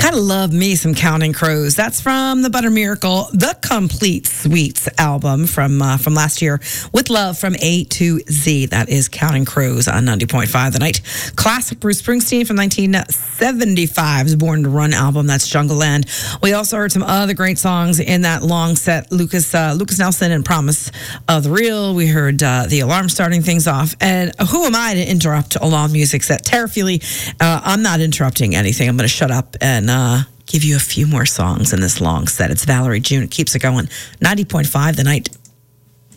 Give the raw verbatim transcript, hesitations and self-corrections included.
I love me some Counting Crows. That's from the Butter Miracle, the Complete Sweets album from uh, from last year, with love from A to Z. That is Counting Crows on ninety point five The Night. Classic Bruce Springsteen from nineteen seventy-five's Born to Run album. That's Jungle Land. We also heard some other great songs in that long set. Lucas uh, Lucas Nelson and Promise of the Real. We heard uh, The Alarm starting things off. And who am I to interrupt a long music set? Tara Feely, uh, I'm not interrupting anything. I'm going to shut up and uh, give you a few more songs in this long set. It's Valerie June. It keeps it going. ninety point five The Night.